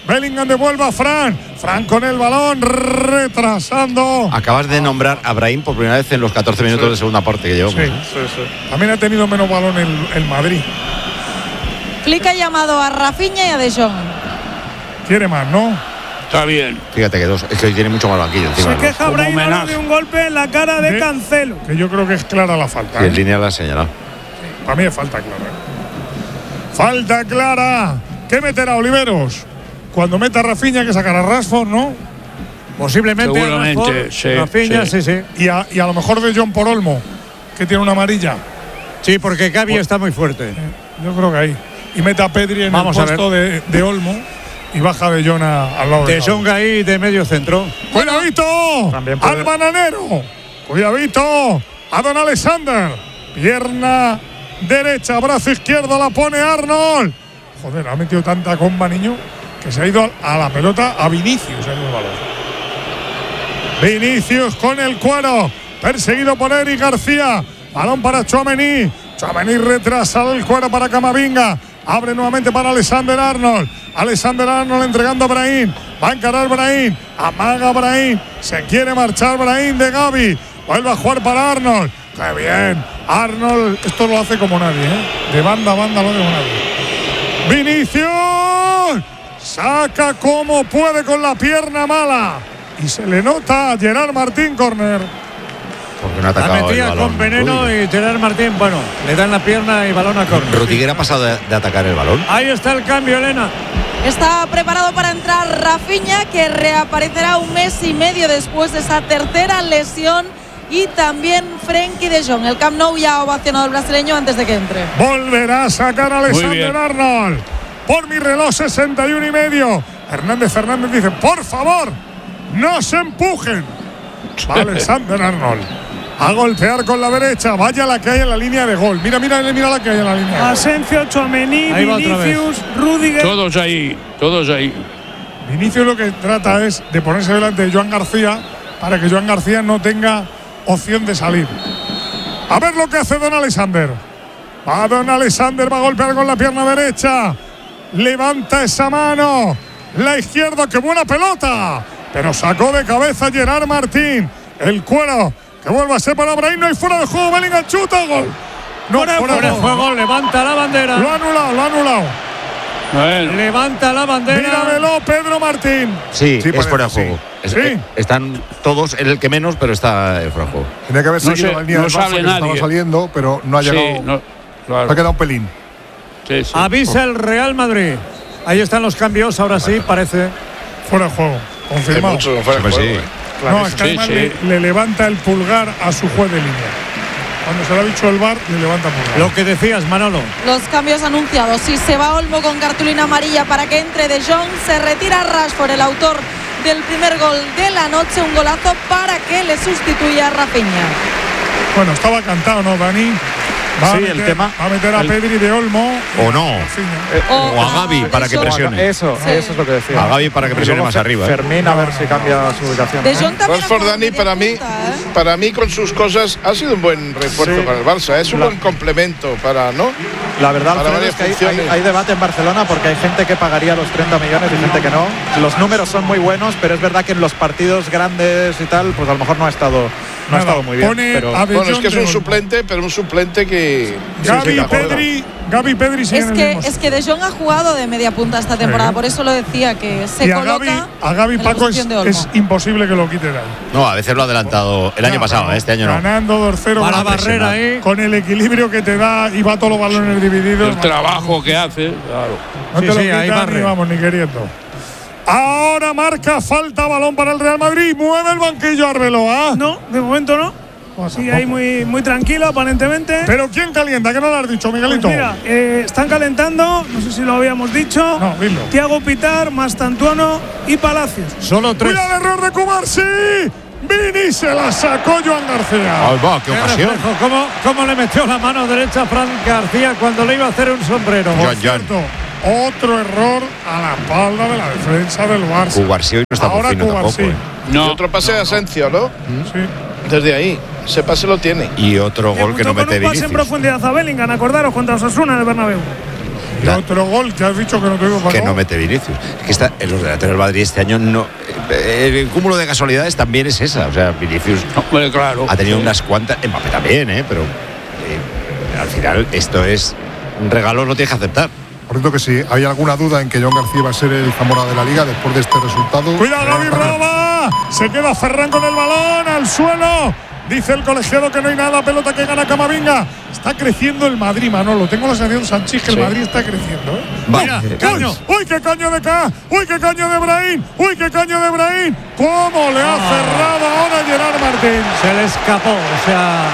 Bellingham devuelve a Fran. Fran con el balón, retrasando.
Acabas de nombrar a Brahim por primera vez en los catorce minutos sí. de segunda parte que llevamos.
Sí.
¿eh?
Sí, sí. También ha tenido menos balón el, el Madrid.
Flick ha llamado a Rafinha y a De Jong.
Quiere más, ¿no?
Está bien.
Fíjate que dos, es que hoy tiene mucho más banquillo.
Se queja Brahim de un golpe en la cara de, de Cancelo.
Que yo creo que es clara la falta.
Sí,
¿eh?
en línea la ha señalado.
Sí, para mí es falta clara. Falta clara. ¿Qué meterá Oliveros? Cuando meta a Rafinha, que sacará a Rashford, ¿no?
Posiblemente.
Seguramente, sí.
Rafinha, sí, sí.
sí. Y, a, y a lo mejor De Jong por Olmo, que tiene una amarilla.
Sí, porque Gavi pues, está muy fuerte.
Eh, yo creo que ahí. Y mete a Pedri en Vamos el puesto de, de Olmo y baja De Jong a, al lado de
De Jong ahí de medio centro.
¡Cuidadito! ¡Al bananero! ¡Cuidadito! A Don Alexander. Pierna derecha, brazo izquierdo, la pone Arnold. Joder, ha metido tanta comba, niño, que se ha ido a la pelota a Vinicius en el balón. Vinicius con el cuero, perseguido por Eric García. Balón para Tchouaméni. Tchouaméni retrasa el cuero para Camavinga. Abre nuevamente para Alexander Arnold. Alexander Arnold entregando a Brahim. Va a encarar Brahim. Amaga Brahim. Se quiere marchar Brahim de Gavi. Vuelve a jugar para Arnold. ¡Qué bien! Arnold, esto lo hace como nadie, ¿eh? De banda a banda lo hace como nadie. ¡Vinicius! Saca como puede con la pierna mala. Y se le nota a Gerard Martín, córner.
Porque no ha atacado
la metía
el balón.
Con veneno Rudiger. Y Gerard Martín, bueno, le dan la pierna y balón a córner.
Rudiger ha pasado de, de atacar el balón.
Ahí está el cambio, Elena.
Está preparado para entrar Rafinha, que reaparecerá un mes y medio después de esa tercera lesión. Y también Frenkie de Jong. El Camp Nou ya ha ovacionado al brasileño antes de que entre.
Volverá a sacar a Alexander Arnold. Por mi reloj, sesenta y uno y medio. Hernández Fernández dice, por favor, no se empujen. Va Alexander Arnold a golpear con la derecha. Vaya la que hay en la línea de gol. Mira, mira, mira la que hay en la línea.
Asensio, Tchouaméni, Vinicius, Rudiger.
Todos ahí, todos ahí.
Vinicius lo que trata es de ponerse delante de Joan García para que Joan García no tenga opción de salir. A ver lo que hace Don Alexander. Va Don Alexander, va a golpear con la pierna derecha. Levanta esa mano. La izquierda, qué buena pelota. Pero sacó de cabeza Gerard Martín. El cuero que vuelve a ser para Brahim. No hay fuera de juego. Bellingham chuta, gol.
No, fuera, fuera de juego. juego. Levanta la bandera.
Lo ha anulado, lo ha anulado.
Bueno. Levanta la bandera.
Míramelo, Pedro Martín.
Sí, sí es fuera de juego.
Sí.
Es, eh, están todos, el que menos, pero está fuera de juego.
Tenía que haber
no
seguido
sé,
la línea
no
del Barça que estaba saliendo, pero no ha llegado.
Sí, no, claro.
Ha quedado un pelín.
Sí, sí.
Avisa el Real Madrid. Ahí están los cambios, ahora sí, parece.
Fuera de juego. Confirmado.
Mucho fuera de juego,
sí.
eh.
Claro, no, es que además sí, sí. Le, le levanta el pulgar a su juez de línea. Cuando se le ha dicho el V A R, le levanta el pulgar.
Lo que decías, Manolo.
Los cambios anunciados. Si se va Olmo con cartulina amarilla para que entre De Jong, se retira Rashford, el autor del primer gol de la noche. Un golazo para que le sustituya a Rafinha.
Bueno, estaba cantado, ¿no, Dani? Va
sí,
a meter,
el tema.
Va a meter a
el,
Pedri de Olmo.
O no.
Eh,
o, o a Gavi para que presione.
Eso, sí. eso es lo que decía.
A Gavi para que presione más arriba.
Fermín, a ver si cambia su ubicación.
De Jong también.
Rashford, Dani, para mí,
punta, ¿eh?
para mí, con sus cosas, ha sido un buen refuerzo sí. para el Barça. Es un la, buen complemento para, ¿no?
La verdad,
para
Alfredo, es que hay, hay, hay debate en Barcelona porque hay gente que pagaría los treinta millones y gente que no. Los números son muy buenos, pero es verdad que en los partidos grandes y tal, pues a lo mejor no ha estado. No ha estado muy bien. Pero,
bueno, es que es un suplente, pero un suplente que.
Gavi,
sí, sí,
Pedri, Gavi, Pedri
es que es que De Jong ha jugado de media punta esta temporada, sí. Por eso lo decía que se
y a
coloca.
Gavi, a Gavi Paco es, es imposible que lo quite de ahí.
No, a veces lo ha adelantado el año pasado,
no,
este año no.
Ganando dos cero
para la barrera ahí.
Con el equilibrio que te da y va todos los balones divididos.
El trabajo que hace, claro.
No
sí,
te lo
sí,
quitan ni vamos ni queriendo. Ahora marca falta, balón para el Real Madrid. Mueve el banquillo Arbeloa.
No, de momento no. Sí, ahí muy, muy tranquilo, aparentemente.
¿Pero quién calienta? ¿Qué no lo has dicho, Miguelito?
Pues mira, eh, están calentando, no sé si lo habíamos dicho.
No, dilo.
Thiago Pitar, Mastantuono y Palacios.
Solo tres.
¡Cuidado el error de Cubarsí! Vini se la sacó Joan García.
¡Ay, va! ¡Qué ocasión!
¿Cómo, ¿Cómo le metió la mano derecha a Fran García cuando le iba a hacer un sombrero?
Por cierto, otro error a la espalda de la defensa del Barça.
Cubarsí hoy no está
Ahora
por fino tampoco. ¿eh?
No. Y otro pase de Asensio, ¿no?
Sí.
Desde ahí. Ese pase lo tiene.
Y otro gol que no mete
Vinicius. Un pase en profundidad a Bellingham, acordaros, contra Osasuna en el Bernabéu.
Y
La-
otro gol que has dicho que no te digo para
que no mete Vinicius. Es que está, en los delanteros del Madrid este año no. eh, El cúmulo de casualidades también es esa. O sea, Vinicius
Hombre, claro.
ha tenido unas cuantas. Mbappé también, ¿eh? Pero eh, al final esto es un regalo, no tienes que aceptar.
Por cierto que si hay alguna duda en que John García va a ser el Zamora de la Liga después de este resultado.
Cuidado, Gavi roba. Se queda Ferran con el balón al suelo. Dice el colegiado que no hay nada. Pelota que gana Camavinga. Está creciendo el Madrid, Manolo. Tengo la sensación, Sánchez, que
Sí.
el Madrid está creciendo. ¿eh?
Mira,
caño. Uy, qué caño de K. Uy, qué caño de Brahim. Uy, qué caño de Brahim. ¿Cómo le ha cerrado ahora Gerard Martín?
Se le escapó, o sea.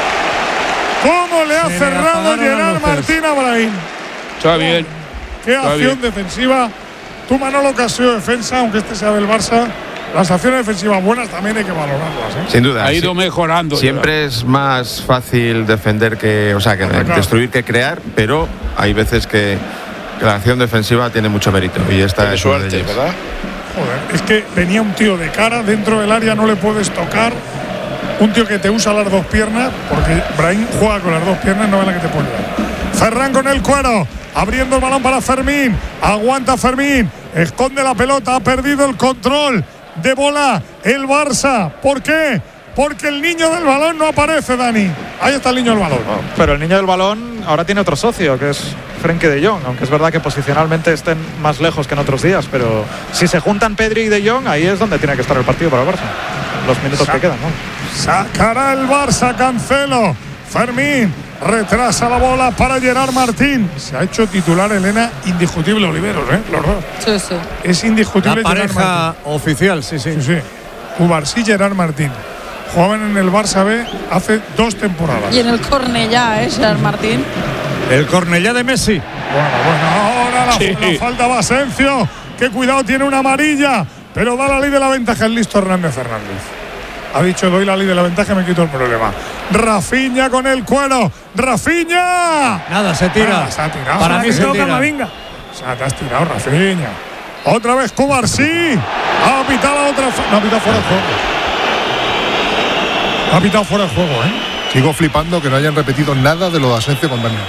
¿Cómo le ha
Se le
cerrado
apagaron las
Gerard
luces.
Martín a Brahim?
Está bien.
Qué
Está
acción
bien.
defensiva. Tú, Manolo, que has sido defensa, aunque este sea del Barça, las acciones defensivas buenas también hay que valorarlas. ¿eh?
Sin duda.
Ha ido
sí.
mejorando.
Siempre es más fácil defender que, o sea, que
Claro.
destruir que crear, pero hay veces que, que la acción defensiva tiene mucho mérito y esta
Tiene
es una de
suerte,
ellas.
¿verdad?
Joder, es que venía un tío de cara dentro del área, no le puedes tocar. Un tío que te usa las dos piernas, porque Brahim juega con las dos piernas, no es la que te pone. Ferran con el cuero, abriendo el balón para Fermín. Aguanta Fermín, esconde la pelota, ha perdido el control de bola el Barça. ¿Por qué? Porque el niño del balón no aparece, Dani. Ahí está el niño del balón.
Pero el niño del balón ahora tiene otro socio, que es Frenkie de Jong, aunque es verdad que posicionalmente estén más lejos que en otros días, pero si se juntan Pedri y de Jong, ahí es donde tiene que estar el partido para el Barça. Los minutos
Sa-
que quedan, ¿no?
Sacará el Barça, Cancelo. Fermín retrasa la bola para Gerard Martín. Se ha hecho titular Elena, indiscutible Oliveros, ¿eh? Los dos.
Sí, sí.
Es indiscutible
La
Gerard
pareja
Martín.
oficial, sí, sí.
Sí, sí. Cubarsí, Gerard Martín. Jugaban en el Barça B hace dos temporadas.
Y en el Cornellá, ¿eh, Gerard Martín?
El Cornellá de Messi.
Bueno, bueno, ahora la,
Sí.
la falta va Asencio. Que cuidado, tiene una amarilla. Pero da la ley de la ventaja el listo Hernández Fernández. Ha dicho, doy la ley de la ventaja y me quito el problema. Rafinha con el cuero. ¡Rafinha!
Nada, se tira.
Ah, se ha tirado.
Para
Se
mí
ha
se
tirado
tira.
Camavinga. O sea, te has tirado, Rafinha. Otra vez Cubarsí. Ha pitado la otra. fa- No, ha pitado fuera de juego. Ha pitado fuera de juego, ¿eh?
Sigo flipando que no hayan repetido nada de lo de Asencio con Dani.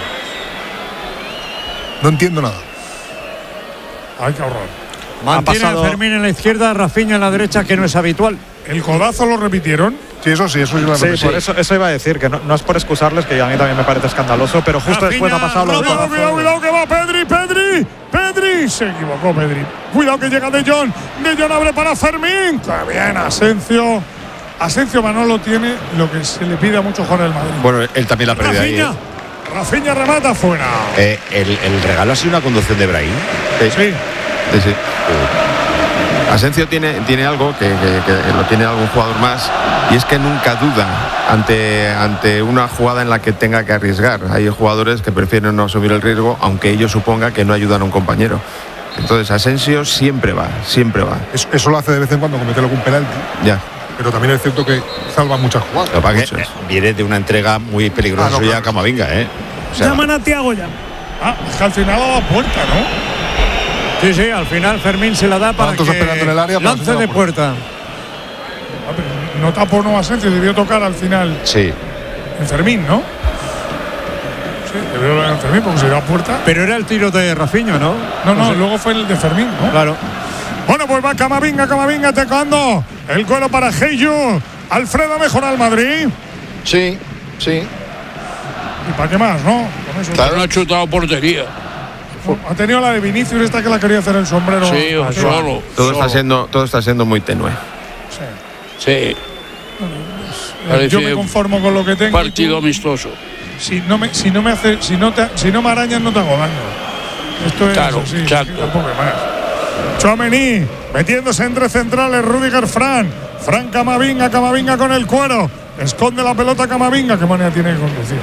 No entiendo nada.
Hay que ahorrar.
Mantiene
pasado-
a Fermín en la izquierda, Rafinha en la derecha, que no es habitual.
¿El codazo lo repitieron?
Sí, eso sí, eso sí lo han
Sí,
repetido.
por eso, eso iba a decir, que no, no es por excusarles, que a mí también me parece escandaloso, pero justo
Rafinha,
después ha pasado lo del
Cuidado,
codazo.
cuidado, cuidado, que va Pedri, Pedri, Pedri. Se equivocó Pedri. Cuidado que llega De Jong. De Jong abre para Fermín. ¡Qué bien, Asencio! Asencio Manolo tiene lo que se le pide a muchos jugadores del Madrid.
Bueno, él también la ha perdido ahí.
Rafinha.
¿eh?
Rafinha remata fuera.
Eh, el, el regalo ha sido una conducción de Brahim.
Sí.
Sí, sí. Asencio tiene, tiene algo que, que- que lo tiene algún jugador más, y es que nunca duda ante, ante una jugada en la que tenga que arriesgar. Hay jugadores que prefieren no asumir el riesgo, aunque ello suponga que no ayudan a un compañero. Entonces Asensio siempre va, siempre va.
Eso, eso lo hace de vez en cuando comete algún penalti.
Ya.
Pero también es cierto que salva muchas jugadas.
Lo que pasa es que eh, viene de una entrega muy peligrosa
Ah, no,
suya
claro.
a Camavinga, ¿eh? O sea,
Llaman a Tiago ya.
Ah, es que al final ha dado puerta, ¿no?
Sí, sí, al final Fermín se la da para
Tantos
que
esperando en el área para
lance
hacer la
de puerta.
Ah, pero no tapó no Asencio, debió tocar al final
sí.
en Fermín, ¿no? Sí, debió en Fermín porque se dio a puerta.
Pero era el tiro de Rafinha, ¿no?
No, no,
sé.
luego fue el de Fermín, ¿no?
Claro.
Bueno, pues va Camavinga, Camavinga tocando el cuero para Heyu. Alfredo mejora al Madrid.
Sí, sí.
¿Y para qué más, no? Con eso.
Claro.
No ha chutado portería.
Ha tenido la de Vinicius, esta que la quería hacer el sombrero.
Sí,
Ah,
solo.
Todo
solo.
está siendo, todo está siendo muy tenue.
Sí.
Sí.
Eh,
Parece
Yo me conformo con lo que tengo. y
Partido
tú,
amistoso.
si no me, si no me hace, si no te, si no me arañas, no te hago daño. Esto es
Claro,
así,
exacto.
tampoco hay más. Tchouaméni metiéndose entre centrales, Rudiger Fran. Fran Camavinga, Camavinga con el cuero. Esconde la pelota Camavinga. ¿Qué manera tiene que conducir?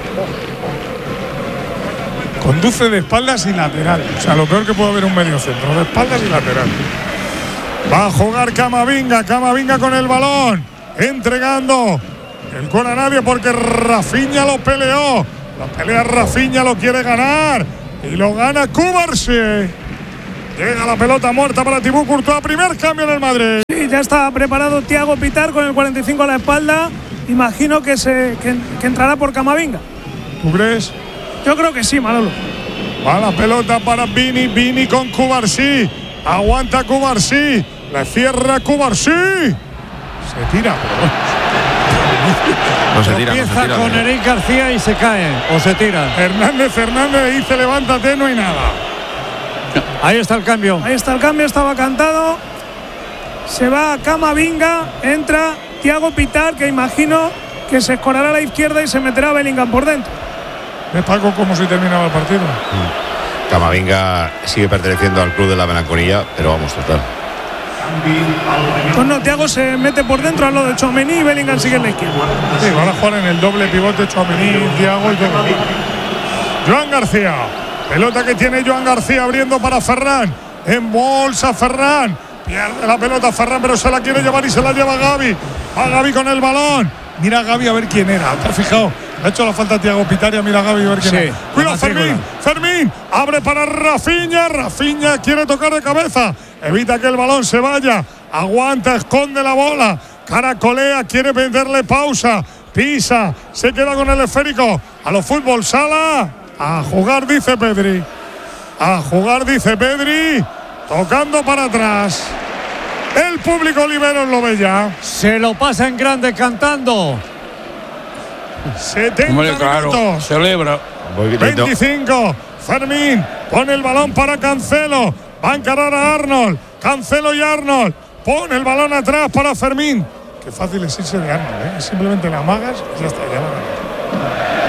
Conduce de espaldas y lateral. O sea, lo peor que puede haber un medio centro, de espaldas y lateral. Va a jugar Camavinga, Camavinga con el balón. Entregando el cuero a nadie porque Rafinha lo peleó. La pelea Rafinha, lo quiere ganar. Y lo gana Cubarsí. Llega la pelota muerta para Thibaut Courtois. Primer cambio en el Madrid.
Sí, ya está preparado Thiago Pitar con el cuarenta y cinco a la espalda. Imagino que, se, que, que entrará por Camavinga.
¿Tú crees?
Yo creo que sí, Manolo.
Va la pelota para Vini, Vini con Cubarsí. Aguanta Cubarsí. Le cierra Cubarsí. Se tira.
No se tira, no
Empieza
se tira,
con
no.
Eric García y se cae o se tira.
Hernández Hernández dice levántate, no hay nada.
Ahí está el cambio.
Ahí está el cambio, estaba cantado. Se va Camavinga, entra Thiago Pitar, que imagino que se escorará a la izquierda y se meterá Bellingham por dentro.
¿Ves, Paco, cómo se terminaba el partido?
Camavinga sigue perteneciendo al club de la melancolía, pero vamos, total.
Pues no, Thiago se mete por dentro al lado de Tchouaméni y Bellingham sigue en la izquierda.
Sí, van a jugar en el doble pivote Tchouaméni, Thiago y todo. Joan García. Pelota que tiene Joan García abriendo para Ferran. En bolsa Ferran. Pierde la pelota Ferran, pero se la quiere llevar y se la lleva Gavi. Va Gavi con el balón. Mira a Gavi a ver quién era. ¿Te has fijado? Le ha hecho la falta a Thiago Pitaria. Mira a Gavi a ver quién
Sí,
era. Cuidado Fermín. Fermín. Abre para Rafinha. Rafinha quiere tocar de cabeza. Evita que el balón se vaya. Aguanta, esconde la bola. Caracolea, quiere venderle pausa. Pisa. Se queda con el esférico. A los fútbol sala. A jugar, dice Pedri. A jugar, dice Pedri. Tocando para atrás. El público Oliveros lo ve ya.
Se lo pasa en grande cantando.
setenta
Hombre, claro,
minutos.
celebra.
veinticinco. Fermín pone el balón para Cancelo. Va a encarar a Arnold. Cancelo y Arnold. Pone el balón atrás para Fermín. Qué fácil es irse de Arnold, ¿eh? Simplemente la amagas y ya está. Ya la...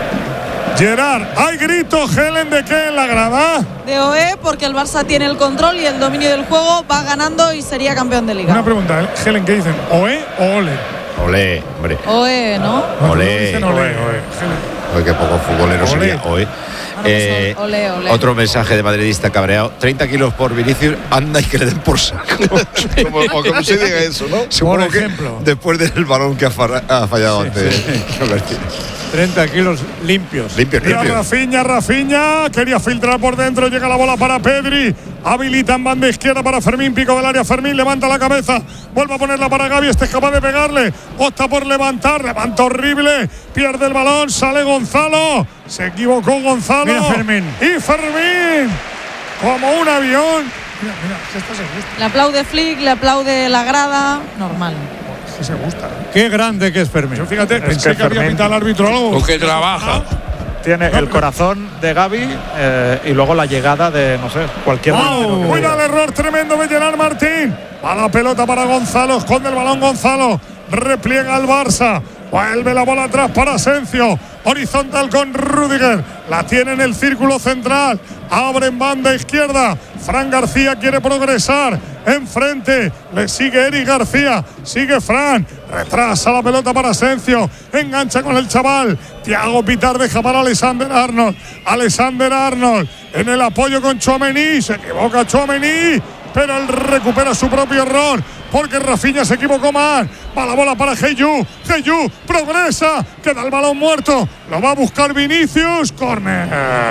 Gerard, hay gritos, Helen, ¿de qué en la grada?
De O E, porque el Barça tiene el control y el dominio del juego, va ganando y sería campeón de liga.
Una pregunta, ¿eh? Helen, ¿qué dicen? ¿O E o Ole?
Olé, hombre.
O E, ¿no?
Olé.
Dicen Ole, Ole. Helen.
Oye, qué poco futbolero
Olé.
sería hoy. Eh,
Ole, ole.
Otro mensaje de madridista cabreado. treinta kilos por Vinicius, anda y que le den por saco.
Como, o como se diga eso, ¿no?
Supongo que
ejemplo.
después del balón que ha, farra- ha fallado
Sí,
antes.
sí. treinta kilos limpios.
Limpio,
Mira
limpio.
Rafinha, Rafinha, quería filtrar por dentro, llega la bola para Pedri, habilita en banda izquierda para Fermín, pico del área, Fermín levanta la cabeza, vuelve a ponerla para Gavi, este es capaz de pegarle, opta por levantar, levanta horrible, pierde el balón, sale Gonzalo, se equivocó Gonzalo.
Mira Fermín.
Y Fermín, como un avión. Mira, mira, que esta se gusta,
Le aplaude Flick, le aplaude la grada, normal.
que se gusta.
Qué grande que es Fermín.
Yo fíjate,
Es
pensé
que
que había
Fermín-
pitado el árbitro algo.
Porque trabaja.
Tiene el corazón de Gavi eh, y luego la llegada de, no sé, cualquier delantero que
Cuida el
llegue.
error tremendo de Gerard Martín. Va la pelota para Gonzalo. Esconde el balón Gonzalo. Repliega al Barça. Vuelve la bola atrás para Asensio. Horizontal con Rüdiger. La tiene en el círculo central. Abre en banda izquierda. Fran García quiere progresar. Enfrente. Le sigue Eric García. Sigue Fran. Retrasa la pelota para Asensio. Engancha con el chaval. Thiago Pitar deja para Alexander Arnold. Alexander Arnold. En el apoyo con Tchouaméni. Se equivoca Tchouaméni. Pero él recupera su propio error. Porque Rafinha se equivocó más. Va la bola para Heyu. Heyu progresa. Queda el balón muerto. Lo va a buscar Vinicius. Corner.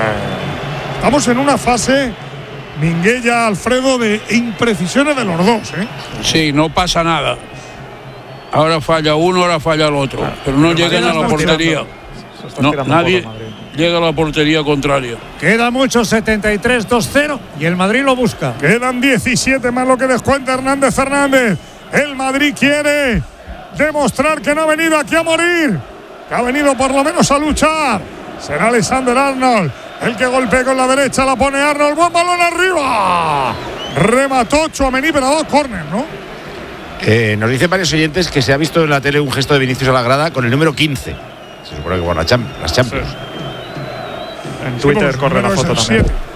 Estamos en una fase, Minguella, Alfredo, de imprecisiones de los dos, ¿eh?
Sí, no pasa nada. Ahora falla uno, ahora falla el otro. Pero no
el
llegan
Madrid
a la
está
portería.
tirando. Se está
No,
tirando
nadie
poco, Madrid.
llega a la portería contraria.
Queda mucho, setenta y tres dos cero y el Madrid lo busca.
Quedan diecisiete más lo que descuenta Hernández Fernández. El Madrid quiere demostrar que no ha venido aquí a morir, que ha venido por lo menos a luchar. Será Alexander Arnold el que golpea con la derecha, la pone Arnold, buen balón arriba. Remató Tchouaméni, pero a dos córner, ¿no?
Eh, nos dicen varios oyentes que se ha visto en la tele un gesto de Vinicius a la grada con el número quince. Se supone que por la Cham- las Champions.
En Twitter
Sí,
corre la
porque el
foto
número
también.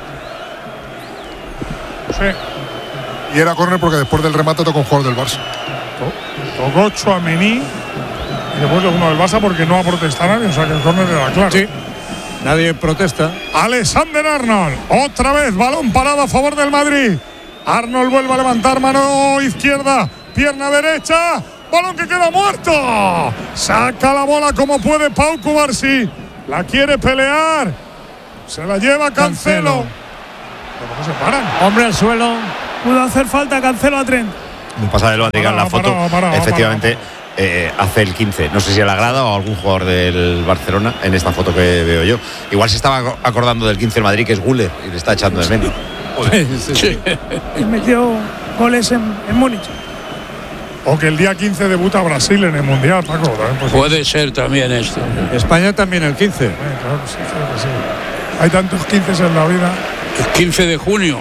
es el siete. Sí.
Y era córner porque después del remate tocó un jugador del Barça.
Tocó Tchouaméni y después de uno del Barça porque no ha protestado nadie, o sea que el córner era claro.
Sí. Nadie protesta.
Alexander Arnold, otra vez balón parado a favor del Madrid. Arnold vuelve a levantar mano izquierda, pierna derecha, balón que queda muerto. Saca la bola como puede Pau Cubarsí. La quiere pelear. Se la lleva Cancelo.
Cancelo.
Pero no se paran.
Hombre al suelo.
Pudo hacer falta Cancelo a Trent.
Un pasado del Madrid en la
Parado,
foto.
parado, parado,
Efectivamente, eh, hace el quince. No sé si a la grada o a algún jugador del Barcelona en esta foto que veo yo. Igual se estaba acordando del quince del Madrid, que es Güler, y le está echando de menos.
sí, sí. Y metió goles en, en Múnich.
O que el día quince debuta Brasil en el Mundial, Paco. Pues
puede ser también esto.
España también el quince.
Eh, claro, sí, claro que sí. Hay tantos quince en la vida.
El quince de junio.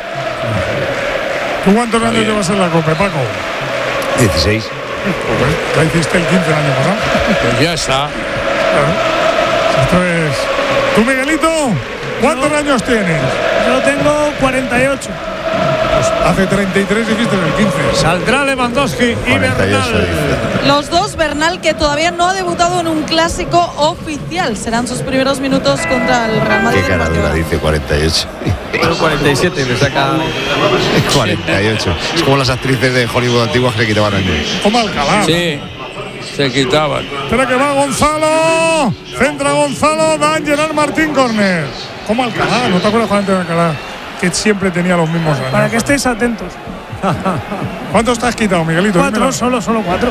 ¿Tú cuántos años bien. llevas en la Copa, Paco?
dieciséis.
Pues ya hiciste el quince el año pasado.
Pues ya está.
Claro. Esto es. ¿Tú, Miguelito? ¿Cuántos
yo,
años tienes?
Yo tengo cuarenta y ocho.
Pues hace treinta y tres hiciste el quince.
Saldrá Lewandowski y Bernal.
Los dos, Bernal, que todavía no ha debutado en un clásico oficial. Serán sus primeros minutos contra el Real Madrid.
Qué cara dura, dice cuarenta y ocho.
cuarenta y siete, le saca
cuarenta y ocho. Es como las actrices de Hollywood antiguas que le quitaban años.
Como Alcalá.
Sí, se quitaban.
Espera que va Gonzalo. Centra Gonzalo, dan Gerard Martín, córner. Como Alcalá, ¿no te acuerdas, Juan, de Alcalá? Que siempre tenía los mismos años.
Para que estéis atentos.
¿Cuántos te has quitado, Miguelito?
Cuatro, solo, solo cuatro.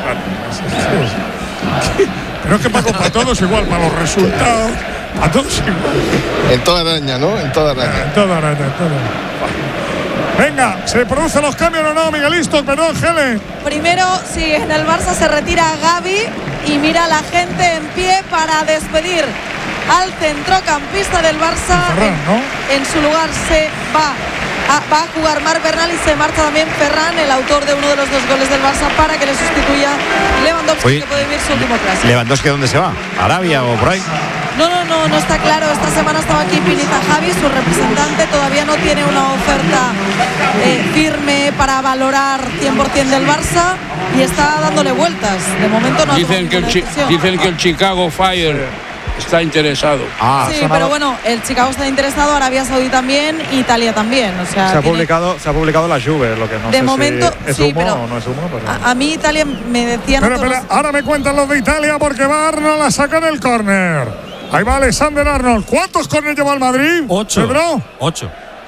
Pero es que Paco, para todos igual, para los resultados, a todos igual.
En toda araña, ¿no? En toda araña.
En toda araña, en toda araña. Venga, ¿se producen los cambios o no, Miguelito? Perdón, Gele.
Primero, sí, en el Barça se retira Gavi y mira a la gente en pie para despedir al centrocampista del Barça.
Ferran, ¿no?
en, en su lugar se va a, va a jugar Marc Bernal y se marcha también Ferran, el autor de uno de los dos goles del Barça, para que le sustituya Lewandowski. Oye, que puede vivir su último clásico.
¿Lewandowski dónde se va? ¿Arabia o por ahí?
No, no, no, no está claro. Esta semana estaba aquí Pini Zahavi, su representante. Todavía no tiene una oferta eh, firme para valorar cien por ciento del Barça y está dándole vueltas. De momento no.
Dicen que el chi- dicen que el Chicago Fire está interesado.
Ah, sí, pero bueno, el Chicago está interesado, Arabia Saudí también, Italia también. O sea,
se ha
tiene...
publicado, se ha publicado la Juve, lo que no
de
sé
momento,
si es
sí,
humo
pero
o no es humo. Pero...
A, a mí Italia me decían.
Pero, pero ahora me cuentan los de Italia porque va Arnold a sacar el córner. Ahí va Alexander Arnold. ¿Cuántos córneres lleva el Madrid?
Ocho.
¿Pedro?
Ocho.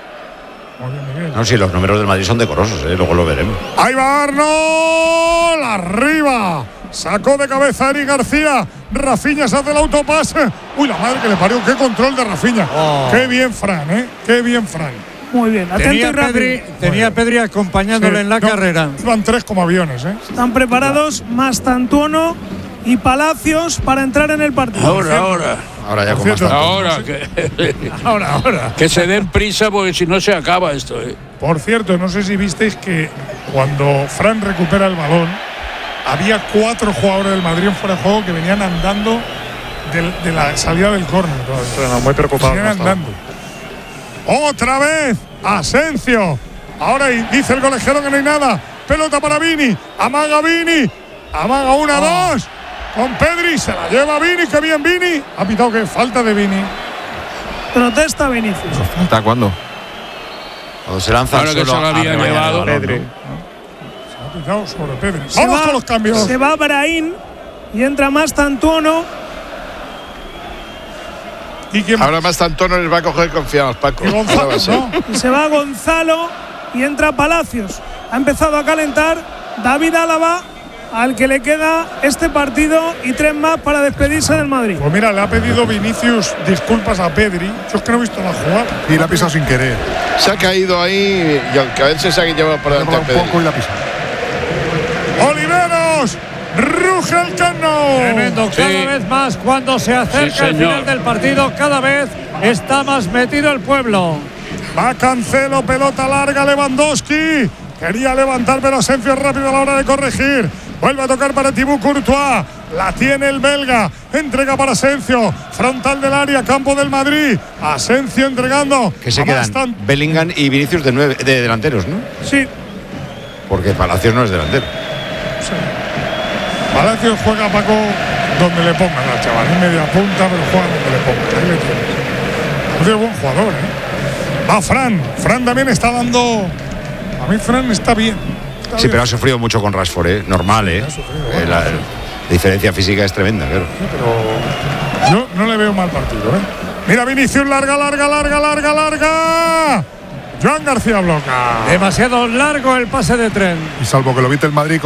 No, sí, los números del Madrid son decorosos, ¿eh? Luego lo veremos.
Ahí va Arnold. Arriba. Sacó de cabeza Eric García. Rafinha se hace el autopase. Uy, la madre que le parió. Qué control de Rafinha. Oh. Qué bien, Fran, ¿eh? Qué bien, Fran.
Muy bien. Atento
tenía
y rápido.
Pedri, tenía Pedri acompañándole sí, en la no, carrera.
Iban tres como aviones, ¿eh?
Están preparados Mastantuono y Palacios para entrar en el partido.
Ahora, ahora.
Ahora ya
como
ahora, que,
ahora, ahora.
Que se den prisa porque si no se acaba esto, ¿eh?
Por cierto, no sé si visteis que cuando Fran recupera el balón, había cuatro jugadores del Madrid en fuera de juego que venían andando de, de la salida del córner.
Bueno, muy preocupado.
Venían andando. Otra vez, Asensio. Ahora dice el colegiado que no hay nada. Pelota para Vini. Amaga Vini. Amaga una, oh. dos. Con Pedri. Se la lleva Vini. Qué bien Vini. Ha pitado que falta de Vini.
Protesta Vinicius.
¿Hasta cuándo?
Cuando se lanza
ahora que se lo había llevado
Pedri. Sobre Pedri. Se Vamos va, con los cambios.
Se va Brahim y entra Mastantuono.
¿Y quién? Ahora Mastantuono les va a coger confianza, Paco.
Y, Gonzalo, no. y se va Gonzalo y entra Palacios. Ha empezado a calentar David Álava, al que le queda este partido y tres más para despedirse del Madrid.
Pues mira, le ha pedido Vinicius disculpas a Pedri. Yo es que no he visto la jugada.
Y la ha pisado sin querer.
Se ha caído ahí y aunque a veces se ha llevado por delante a Pedri.
Un poco y la ha pisado.
Oliveros, ruge el cano.
Tremendo, cada sí. vez más cuando se acerca sí, el final del partido, cada vez está más metido el pueblo.
Va Cancelo, pelota larga, Lewandowski. Quería levantar, pero Asensio es rápido a la hora de corregir. Vuelve a tocar para Thibaut Courtois. La tiene el belga. Entrega para Asensio. Frontal del área, campo del Madrid. Asensio entregando.
Que se quedan Bastan. Bellingham y Vinicius de, nueve, de delanteros, ¿no?
Sí.
Porque Palacios no es delantero.
Sí. Palacios juega, Paco, donde le pongan al chaval. En media punta, pero juega donde le pongan. Ahí le tienes. Es buen jugador, ¿eh? Va Fran. Fran también está dando. A mí Fran está bien. Está
sí,
bien.
Pero ha sufrido mucho con Rashford, ¿eh? Normal, ¿eh?
Sufrido,
eh la, la diferencia física es tremenda, claro.
Sí, pero yo no le veo mal partido, ¿eh? Mira Vinicius, larga, larga, larga, larga, larga. Joan García bloca.
Demasiado largo el pase de tren.
Y salvo que lo viste el Madrid